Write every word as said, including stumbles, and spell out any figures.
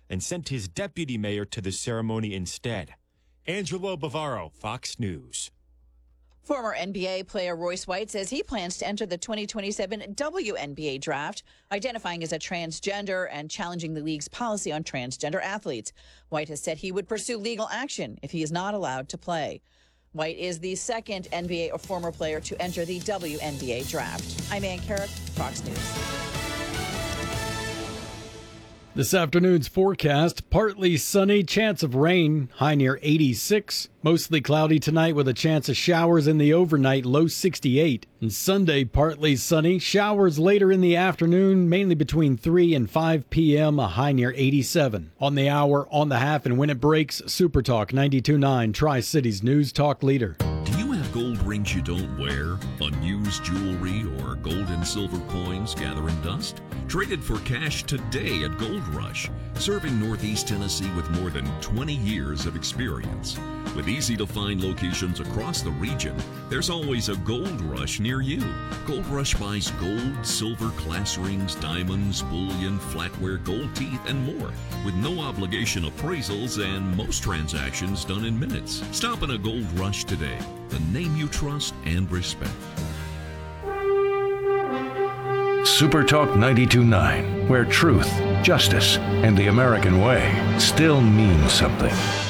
and sent his deputy mayor to the ceremony instead. Angelo Bavaro, Fox News. Former N B A player Royce White says he plans to enter the twenty twenty-seven W N B A draft, identifying as a transgender and challenging the league's policy on transgender athletes. White has said he would pursue legal action if he is not allowed to play. White is the second N B A or former player to enter the W N B A draft. I'm Ann Carrick, Fox News. This afternoon's forecast, partly sunny, chance of rain, high near eighty-six. Mostly cloudy tonight with a chance of showers in the overnight, low sixty-eight. And Sunday, partly sunny, showers later in the afternoon, mainly between three and five p.m., a high near eighty-seven. On the hour, on the half, and when it breaks, Super Talk ninety-two point nine, Tri-Cities News Talk Leader. Do you have gold rings you don't wear, unused jewelry, or gold and silver coins gathering dust? Traded for cash today at Gold Rush, serving Northeast Tennessee with more than twenty years of experience. With easy-to-find locations across the region, there's always a Gold Rush near you. Gold Rush buys gold, silver, class rings, diamonds, bullion, flatware, gold teeth, and more, with no obligation appraisals and most transactions done in minutes. Stop in a Gold Rush today, the name you trust and respect. Super Talk ninety-two point nine, where truth, justice, and the American way still mean something.